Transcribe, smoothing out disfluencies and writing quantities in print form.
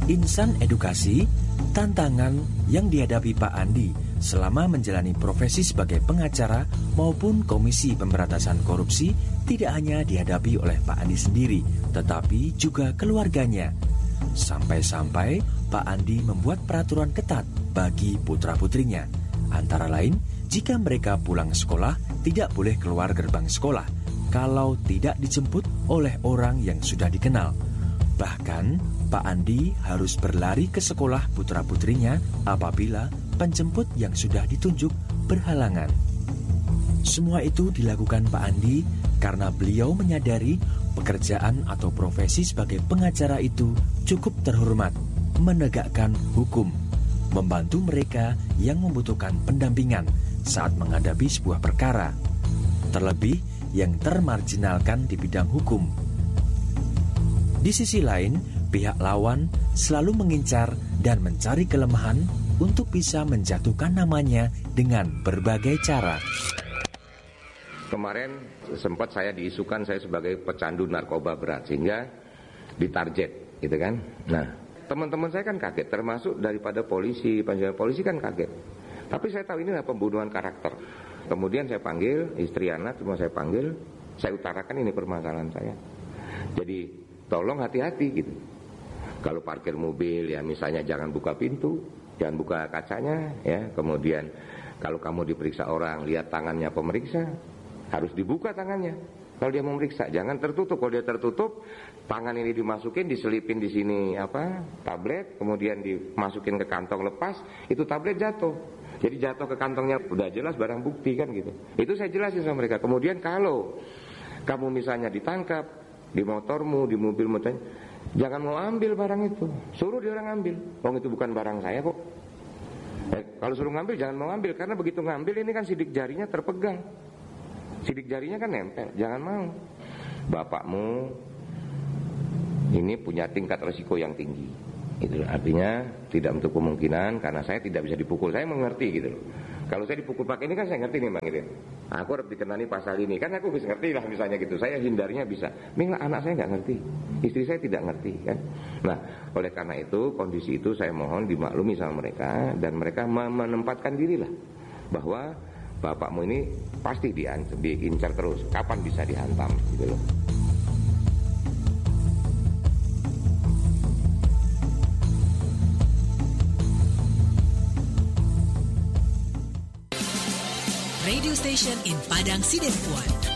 Insan edukasi, tantangan yang dihadapi Pak Andi selama menjalani profesi sebagai pengacara maupun Komisi Pemberantasan Korupsi tidak hanya dihadapi oleh Pak Andi sendiri, tetapi juga keluarganya. Sampai-sampai Pak Andi membuat peraturan ketat bagi putra-putrinya. Antara lain, jika mereka pulang sekolah, tidak boleh keluar gerbang sekolah kalau tidak dijemput oleh orang yang sudah dikenal. Bahkan, Pak Andi harus berlari ke sekolah putra-putrinya apabila penjemput yang sudah ditunjuk berhalangan. Semua itu dilakukan Pak Andi karena beliau menyadari pekerjaan atau profesi sebagai pengacara itu cukup terhormat, menegakkan hukum, membantu mereka yang membutuhkan pendampingan saat menghadapi sebuah perkara, terlebih yang termarginalkan di bidang hukum. Di sisi lain, pihak lawan selalu mengincar dan mencari kelemahan untuk bisa menjatuhkan namanya dengan berbagai cara. Kemarin sempat saya diisukan saya sebagai pecandu narkoba berat sehingga ditarget, gitu kan. Nah, teman-teman saya kan kaget, termasuk daripada polisi, penjaga polisi kan kaget. Tapi saya tahu ini adalah pembunuhan karakter. Kemudian saya panggil istri anak, semua saya panggil, saya utarakan ini permasalahan saya. Jadi tolong hati-hati gitu. Kalau parkir mobil ya misalnya jangan buka pintu, jangan buka kacanya ya. Kemudian kalau kamu diperiksa orang, lihat tangannya pemeriksa, harus dibuka tangannya. Kalau dia memeriksa, jangan tertutup. Kalau dia tertutup, tangan ini dimasukin, diselipin di sini tablet, kemudian dimasukin ke kantong lepas, itu tablet jatuh. Jadi jatuh ke kantongnya udah jelas barang bukti kan gitu. Itu saya jelasin sama mereka. Kemudian kalau kamu misalnya ditangkap di motormu, di mobil motornya, jangan mau ambil barang itu. Suruh dia orang ambil. Itu bukan barang saya kok. Kalau suruh ngambil jangan mau ambil, karena begitu ngambil ini kan sidik jarinya terpegang. Sidik jarinya kan nempel, jangan mau. Bapakmu ini punya tingkat resiko yang tinggi. Itu artinya tidak untuk kemungkinan, karena saya tidak bisa dipukul. Saya mengerti gitu loh. Kalau saya dipukul pakai ini kan saya ngerti nih Bang Irin. Aku harus dikenani pasal ini, kan aku bisa ngerti lah misalnya gitu. Saya hindarnya bisa. Mila anak saya nggak ngerti, istri saya tidak ngerti kan. Nah, oleh karena itu kondisi itu saya mohon dimaklumi sama mereka, dan mereka menempatkan diri lah bahwa bapakmu ini pasti diincar terus. Kapan bisa dihantam gitu loh. Radio station in Padang Sidempuan,